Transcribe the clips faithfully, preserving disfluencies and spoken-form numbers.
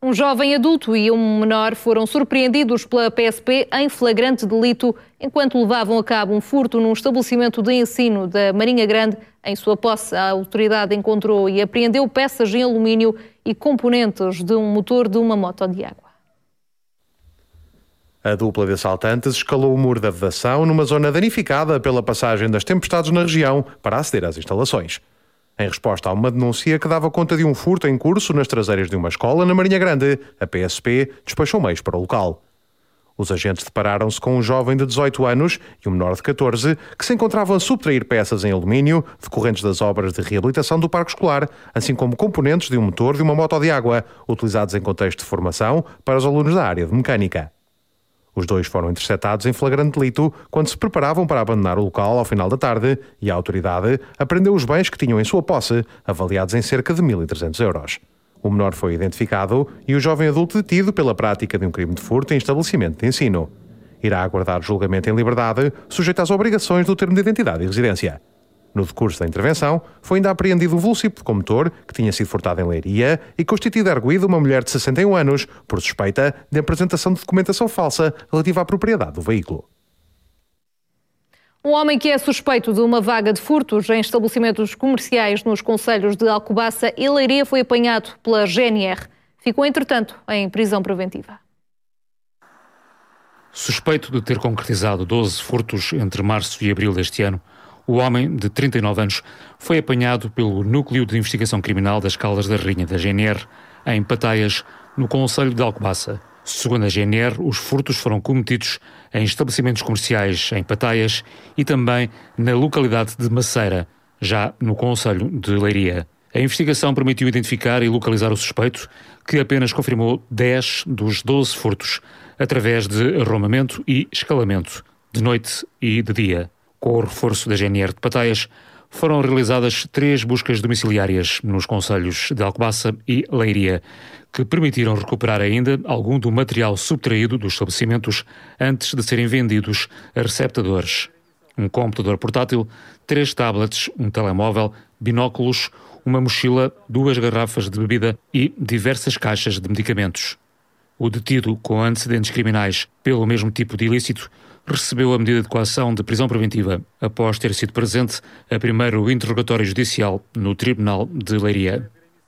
Um jovem adulto e um menor foram surpreendidos pela P S P em flagrante delito enquanto levavam a cabo um furto num estabelecimento de ensino da Marinha Grande. Em sua posse, a autoridade encontrou e apreendeu peças em alumínio e componentes de um motor de uma moto de água. A dupla de assaltantes escalou o muro da vedação numa zona danificada pela passagem das tempestades na região para aceder às instalações. Em resposta a uma denúncia que dava conta de um furto em curso nas traseiras de uma escola na Marinha Grande, a P S P despachou meios para o local. Os agentes depararam-se com um jovem de dezoito anos e um menor de catorze que se encontravam a subtrair peças em alumínio decorrentes das obras de reabilitação do parque escolar, assim como componentes de um motor de uma moto de água, utilizados em contexto de formação para os alunos da área de mecânica. Os dois foram interceptados em flagrante delito quando se preparavam para abandonar o local ao final da tarde e a autoridade apreendeu os bens que tinham em sua posse, avaliados em cerca de mil e trezentos euros. O menor foi identificado e o jovem adulto detido pela prática de um crime de furto em estabelecimento de ensino. Irá aguardar julgamento em liberdade, sujeito às obrigações do termo de identidade e residência. No decurso da intervenção, foi ainda apreendido um velocípede com motor que tinha sido furtado em Leiria e constituído arguido uma mulher de sessenta e um anos por suspeita de apresentação de documentação falsa relativa à propriedade do veículo. Um homem que é suspeito de uma vaga de furtos em estabelecimentos comerciais nos concelhos de Alcobaça e Leiria foi apanhado pela G N R. Ficou, entretanto, em prisão preventiva. Suspeito de ter concretizado doze furtos entre março e abril deste ano, o homem, de trinta e nove anos, foi apanhado pelo Núcleo de Investigação Criminal das Caldas da Rainha da G N R, em Pataias, no concelho de Alcobaça. Segundo a G N R, os furtos foram cometidos em estabelecimentos comerciais em Pataias e também na localidade de Maceira, já no concelho de Leiria. A investigação permitiu identificar e localizar o suspeito, que apenas confirmou dez dos doze furtos, através de arrombamento e escalamento, de noite e de dia. Com o reforço da G N R de Pataias, foram realizadas três buscas domiciliárias nos concelhos de Alcobaça e Leiria, que permitiram recuperar ainda algum do material subtraído dos estabelecimentos antes de serem vendidos a receptadores. Um computador portátil, três tablets, um telemóvel, binóculos, uma mochila, duas garrafas de bebida e diversas caixas de medicamentos. O detido com antecedentes criminais pelo mesmo tipo de ilícito recebeu a medida de coação de prisão preventiva após ter sido presente a primeiro interrogatório judicial no Tribunal de Leiria.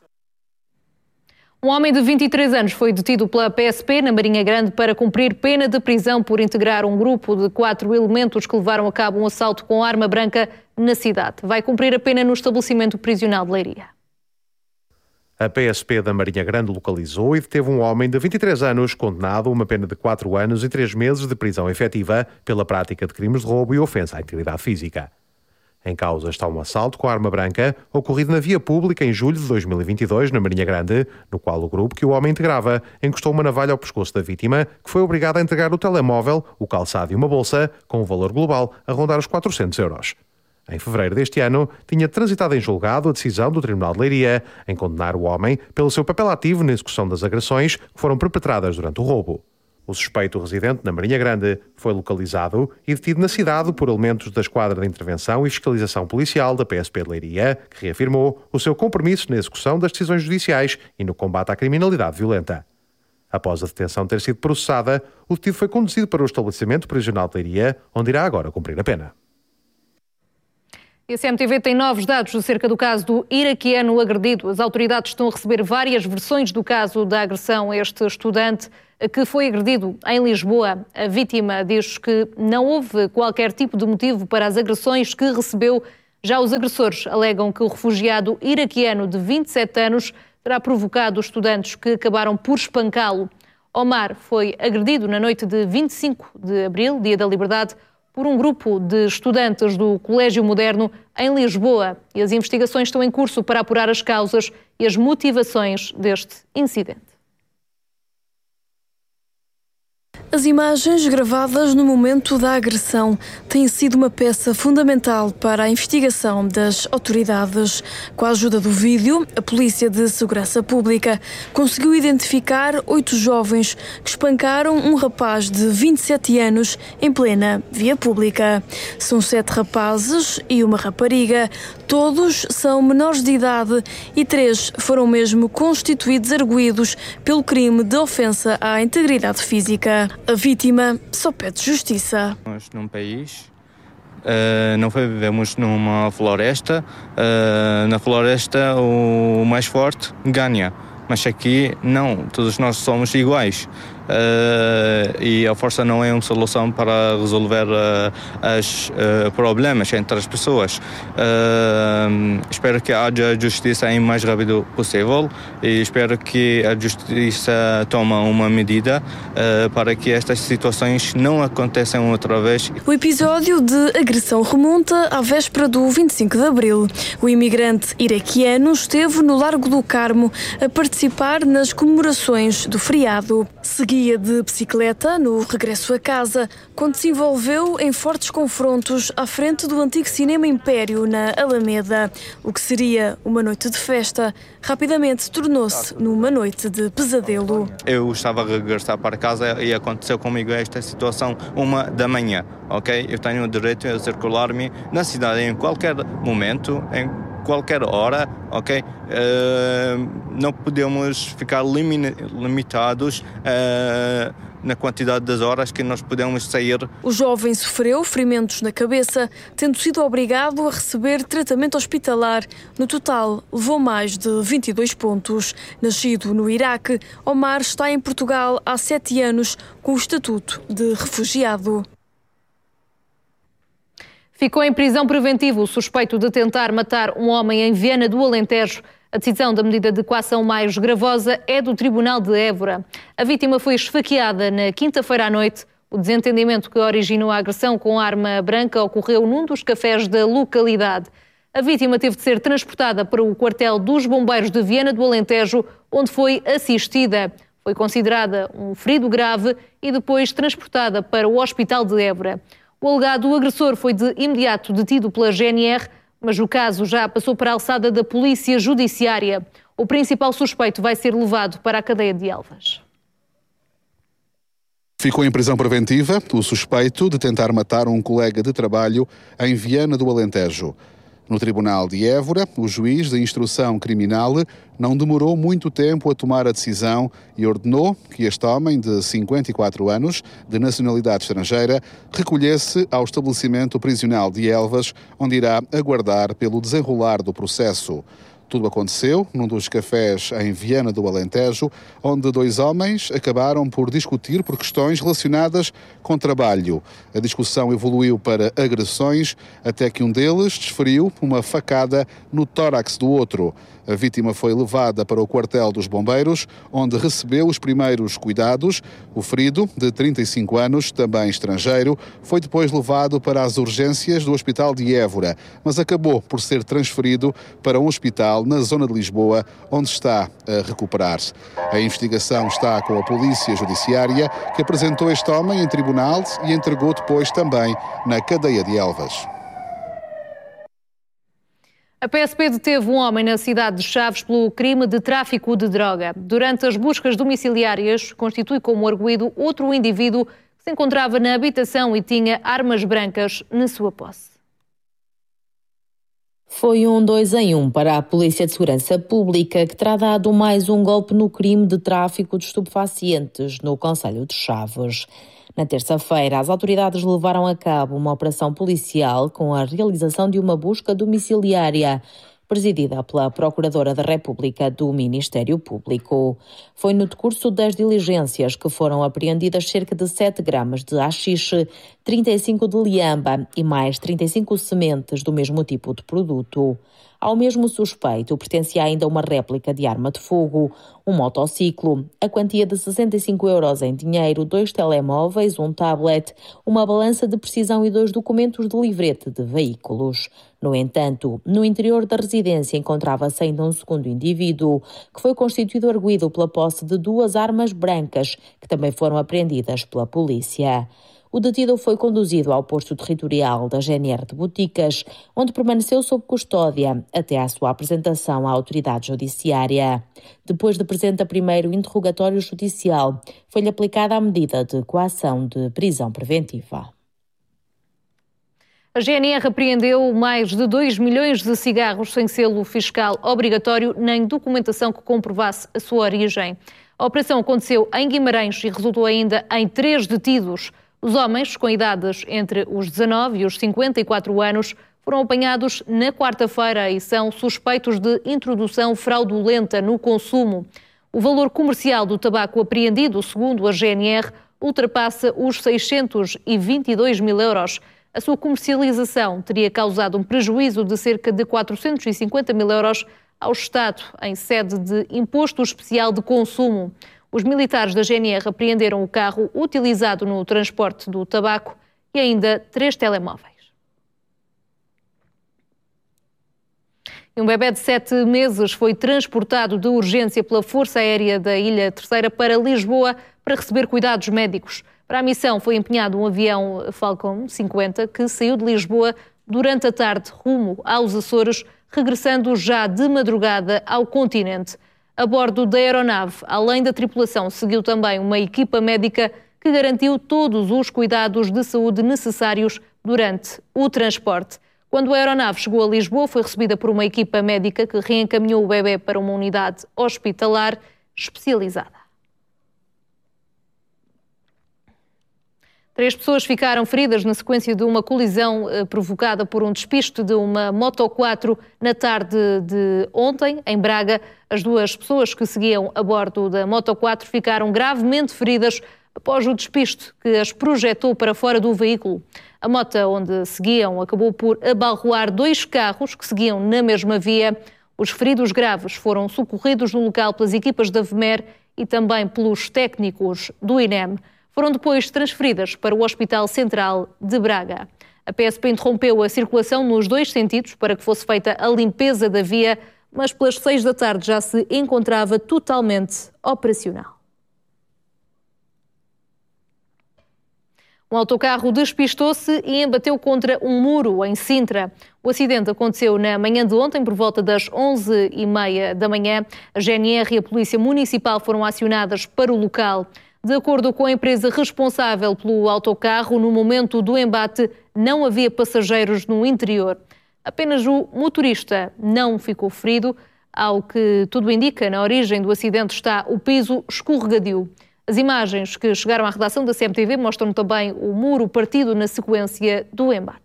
Um homem de vinte e três anos foi detido pela P S P na Marinha Grande para cumprir pena de prisão por integrar um grupo de quatro elementos que levaram a cabo um assalto com arma branca na cidade. Vai cumprir a pena no estabelecimento prisional de Leiria. A P S P da Marinha Grande localizou e deteve um homem de vinte e três anos condenado a uma pena de quatro anos e três meses de prisão efetiva pela prática de crimes de roubo e ofensa à integridade física. Em causa está um assalto com arma branca ocorrido na via pública em julho de dois mil e vinte e dois, na Marinha Grande, no qual o grupo que o homem integrava encostou uma navalha ao pescoço da vítima, que foi obrigada a entregar o telemóvel, o calçado e uma bolsa, com um valor global a rondar os quatrocentos euros. Em fevereiro deste ano, tinha transitado em julgado a decisão do Tribunal de Leiria em condenar o homem pelo seu papel ativo na execução das agressões que foram perpetradas durante o roubo. O suspeito residente na Marinha Grande foi localizado e detido na cidade por elementos da Esquadra de Intervenção e Fiscalização Policial da P S P de Leiria, que reafirmou o seu compromisso na execução das decisões judiciais e no combate à criminalidade violenta. Após a detenção ter sido processada, o detido foi conduzido para o estabelecimento prisional de Leiria, onde irá agora cumprir a pena. E a C M T V tem novos dados acerca do caso do iraquiano agredido. As autoridades estão a receber várias versões do caso da agressão a este estudante que foi agredido em Lisboa. A vítima diz que não houve qualquer tipo de motivo para as agressões que recebeu. Já os agressores alegam que o refugiado iraquiano de vinte e sete anos terá provocado os estudantes que acabaram por espancá-lo. Omar foi agredido na noite de vinte e cinco de abril, Dia da Liberdade, por um grupo de estudantes do Colégio Moderno em Lisboa. E as investigações estão em curso para apurar as causas e as motivações deste incidente. As imagens gravadas no momento da agressão têm sido uma peça fundamental para a investigação das autoridades. Com a ajuda do vídeo, a Polícia de Segurança Pública conseguiu identificar oito jovens que espancaram um rapaz de vinte e sete anos em plena via pública. São sete rapazes e uma rapariga. Todos são menores de idade e três foram mesmo constituídos arguidos pelo crime de ofensa à integridade física. A vítima só pede justiça. Nós num país, uh, não vivemos numa floresta, uh, na floresta o mais forte ganha, mas aqui não, todos nós somos iguais. Uh, e a força não é uma solução para resolver uh, os uh, problemas entre as pessoas. Uh, espero que haja justiça o mais rápido possível e espero que a justiça tome uma medida uh, para que estas situações não aconteçam outra vez. O episódio de agressão remonta à véspera do vinte e cinco de abril. O imigrante iraquiano esteve no Largo do Carmo a participar nas comemorações do feriado. Seguia de bicicleta no regresso a casa, quando se envolveu em fortes confrontos à frente do antigo Cinema Império, na Alameda. O que seria uma noite de festa, rapidamente tornou-se numa noite de pesadelo. Eu estava a regressar para casa e aconteceu comigo esta situação uma da manhã, ok? Eu tenho o direito a circular-me na cidade em qualquer momento, em qualquer hora, ok? Uh, não podemos ficar limitados uh, na quantidade das horas que nós podemos sair. O jovem sofreu ferimentos na cabeça, tendo sido obrigado a receber tratamento hospitalar. No total, levou mais de vinte e dois pontos. Nascido no Iraque, Omar está em Portugal há sete anos com o estatuto de refugiado. Ficou em prisão preventiva o suspeito de tentar matar um homem em Viana do Alentejo. A decisão da medida de coação mais gravosa é do Tribunal de Évora. A vítima foi esfaqueada na quinta-feira à noite. O desentendimento que originou a agressão com arma branca ocorreu num dos cafés da localidade. A vítima teve de ser transportada para o quartel dos bombeiros de Viana do Alentejo, onde foi assistida. Foi considerada um ferido grave e depois transportada para o Hospital de Évora. O alegado agressor foi de imediato detido pela G N R, mas o caso já passou para a alçada da Polícia Judiciária. O principal suspeito vai ser levado para a cadeia de Elvas. Ficou em prisão preventiva o suspeito de tentar matar um colega de trabalho em Viana do Alentejo. No Tribunal de Évora, o juiz de instrução criminal não demorou muito tempo a tomar a decisão e ordenou que este homem, de cinquenta e quatro anos, de nacionalidade estrangeira, recolhesse ao estabelecimento prisional de Elvas, onde irá aguardar pelo desenrolar do processo. Tudo aconteceu num dos cafés em Viana do Alentejo, onde dois homens acabaram por discutir por questões relacionadas com trabalho. A discussão evoluiu para agressões, até que um deles desferiu uma facada no tórax do outro. A vítima foi levada para o quartel dos bombeiros, onde recebeu os primeiros cuidados. O ferido, de trinta e cinco anos, também estrangeiro, foi depois levado para as urgências do Hospital de Évora, mas acabou por ser transferido para um hospital na zona de Lisboa, onde está a recuperar-se. A investigação está com a Polícia Judiciária, que apresentou este homem em tribunal e entregou depois também na cadeia de Elvas. A P S P deteve um homem na cidade de Chaves pelo crime de tráfico de droga. Durante as buscas domiciliárias, constitui como arguido outro indivíduo que se encontrava na habitação e tinha armas brancas na sua posse. Foi um dois em um para a Polícia de Segurança Pública, que terá dado mais um golpe no crime de tráfico de estupefacientes no concelho de Chaves. Na terça-feira, as autoridades levaram a cabo uma operação policial com a realização de uma busca domiciliária, presidida pela Procuradora da República do Ministério Público. Foi no decurso das diligências que foram apreendidas cerca de sete gramas de haxixe, trinta e cinco de liamba e mais trinta e cinco sementes do mesmo tipo de produto. Ao mesmo suspeito pertencia ainda uma réplica de arma de fogo, um motociclo, a quantia de sessenta e cinco euros em dinheiro, dois telemóveis, um tablet, uma balança de precisão e dois documentos de livrete de veículos. No No entanto, no interior da residência encontrava-se ainda um segundo indivíduo, que foi constituído arguido pela posse de duas armas brancas, que também foram apreendidas pela polícia. O detido foi conduzido ao posto territorial da G N R de Boticas, onde permaneceu sob custódia até à sua apresentação à autoridade judiciária. Depois de presente a primeiro interrogatório judicial, foi-lhe aplicada a medida de coação de prisão preventiva. A G N R apreendeu mais de dois milhões de cigarros sem selo fiscal obrigatório nem documentação que comprovasse a sua origem. A operação aconteceu em Guimarães e resultou ainda em três detidos. Os homens, com idades entre os dezanove e os cinquenta e quatro anos, foram apanhados na quarta-feira e são suspeitos de introdução fraudulenta no consumo. O valor comercial do tabaco apreendido, segundo a G N R, ultrapassa os seiscentos e vinte e dois mil euros. A sua comercialização teria causado um prejuízo de cerca de quatrocentos e cinquenta mil euros ao Estado, em sede de Imposto Especial de Consumo. Os militares da G N R apreenderam o carro utilizado no transporte do tabaco e ainda três telemóveis. Um bebê de sete meses foi transportado de urgência pela Força Aérea da Ilha Terceira para Lisboa para receber cuidados médicos. Para a missão foi empenhado um avião Falcon cinquenta que saiu de Lisboa durante a tarde rumo aos Açores, regressando já de madrugada ao continente. A bordo da aeronave, além da tripulação, seguiu também uma equipa médica que garantiu todos os cuidados de saúde necessários durante o transporte. Quando a aeronave chegou a Lisboa, foi recebida por uma equipa médica que reencaminhou o bebê para uma unidade hospitalar especializada. Três pessoas ficaram feridas na sequência de uma colisão eh, provocada por um despiste de uma Moto quatro na tarde de ontem, em Braga. As duas pessoas que seguiam a bordo da Moto quatro ficaram gravemente feridas após o despiste que as projetou para fora do veículo. A moto onde seguiam acabou por abalroar dois carros que seguiam na mesma via. Os feridos graves foram socorridos no local pelas equipas da V M E R e também pelos técnicos do I N E M. Foram depois transferidas para o Hospital Central de Braga. A P S P interrompeu a circulação nos dois sentidos para que fosse feita a limpeza da via, mas pelas seis da tarde já se encontrava totalmente operacional. Um autocarro despistou-se e embateu contra um muro em Sintra. O acidente aconteceu na manhã de ontem, por volta das onze e meia da manhã. A G N R e a Polícia Municipal foram acionadas para o local. De acordo com a empresa responsável pelo autocarro, no momento do embate não havia passageiros no interior. Apenas o motorista não ficou ferido. Ao que tudo indica, na origem do acidente está o piso escorregadio. As imagens que chegaram à redação da C M T V mostram também o muro partido na sequência do embate.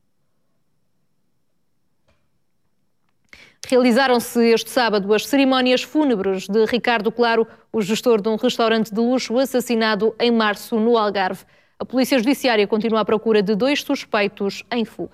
Realizaram-se este sábado as cerimónias fúnebres de Ricardo Claro, o gestor de um restaurante de luxo assassinado em março no Algarve. A Polícia Judiciária continua à procura de dois suspeitos em fuga.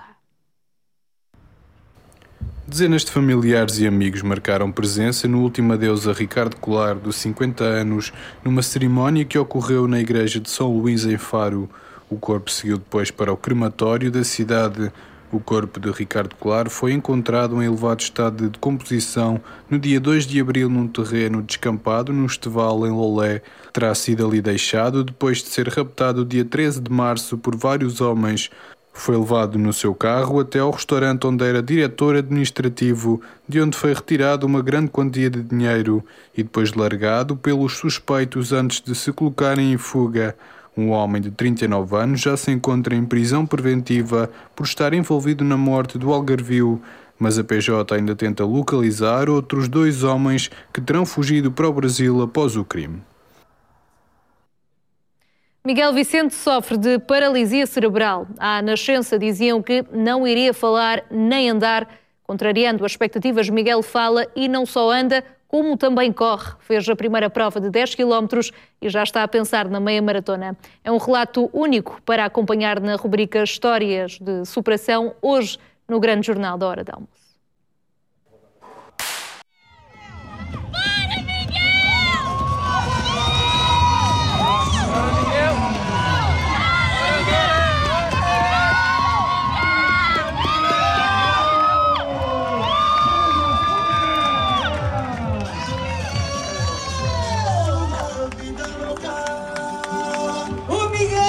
Dezenas de familiares e amigos marcaram presença no último adeus a Ricardo Claro, de cinquenta anos, numa cerimónia que ocorreu na igreja de São Luís, em Faro. O corpo seguiu depois para o crematório da cidade. O corpo de Ricardo Claro foi encontrado em elevado estado de decomposição no dia dois de abril num terreno descampado no Esteval, em Lolé. Terá sido ali deixado depois de ser raptado dia treze de março por vários homens. Foi levado no seu carro até ao restaurante onde era diretor administrativo, de onde foi retirado uma grande quantia de dinheiro e depois largado pelos suspeitos antes de se colocarem em fuga. Um homem de trinta e nove anos já se encontra em prisão preventiva por estar envolvido na morte do algarvio, mas a P J ainda tenta localizar outros dois homens que terão fugido para o Brasil após o crime. Miguel Vicente sofre de paralisia cerebral. À nascença diziam que não iria falar nem andar. Contrariando as expectativas, Miguel fala e não só anda, como também corre. Fez a primeira prova de dez quilómetros e já está a pensar na meia maratona. É um relato único para acompanhar na rubrica Histórias de Superação, hoje no Grande Jornal da Hora de Almoço.